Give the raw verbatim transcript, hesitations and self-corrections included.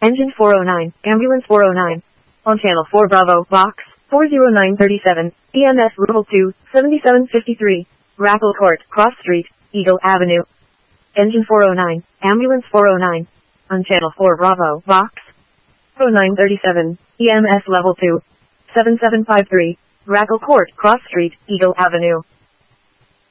Engine four oh nine, Ambulance four oh nine. On Channel four Bravo, Box four oh nine thirty-seven, E M S Level two, seventy-seven fifty-three, Rackle Court, Cross Street, Eagle Avenue. Engine four oh nine, Ambulance four oh nine. On Channel four Bravo, Box four oh nine thirty-seven, E M S Level two, seventy-seven fifty-three, Rackle Court, Cross Street, Eagle Avenue.